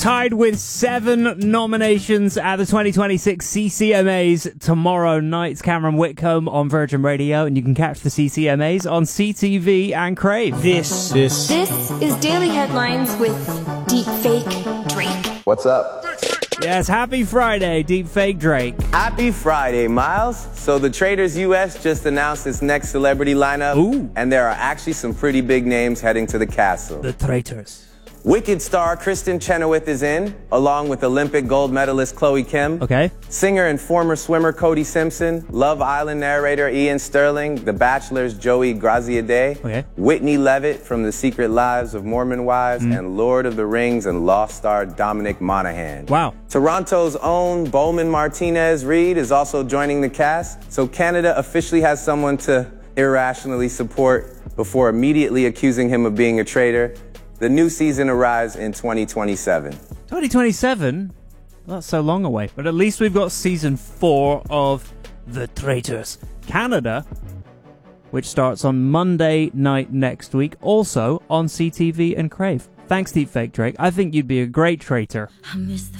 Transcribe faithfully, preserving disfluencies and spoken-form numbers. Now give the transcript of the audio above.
Tied with seven nominations at the twenty twenty-six C C M As tomorrow night. It's Cameron Whitcomb on Virgin Radio, and you can catch the C C M As on C T V and Crave. This, this, This is Daily Headlines with Deepfake Drake. What's up? Yes, happy Friday, Deepfake Drake. Happy Friday, Miles. So the Traders U S just announced its next celebrity lineup. Ooh. And there are actually some pretty big names heading to the castle. The Traitors. Wicked star Kristen Chenoweth is in, along with Olympic gold medalist Chloe Kim. Okay. Singer and former swimmer Cody Simpson, Love Island narrator Ian Sterling, The Bachelor's Joey Graziadei, Okay. Whitney Levitt from The Secret Lives of Mormon Wives, Mm. and Lord of the Rings and Lost star Dominic Monaghan. Wow. Toronto's own Bowman Martinez Reed is also joining the cast, so Canada officially has someone to irrationally support before immediately accusing him of being a traitor. The new season arrives in twenty twenty-seven. twenty twenty-seven? That's so long away. But at least we've got season four of The Traitors. Canada, which starts on Monday night next week, also on C T V and Crave. Thanks, Deepfake Drake. I think you'd be a great traitor. I miss the